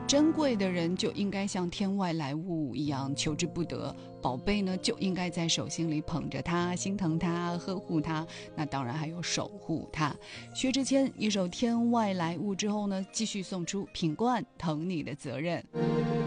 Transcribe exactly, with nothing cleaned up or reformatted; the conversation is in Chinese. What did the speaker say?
珍贵的人就应该像天外来物一样求之不得，宝贝呢就应该在手心里捧着它，心疼它，呵护它，那当然还有守护它。薛之谦一首《天外来物》之后呢，继续送出品冠疼你的责任。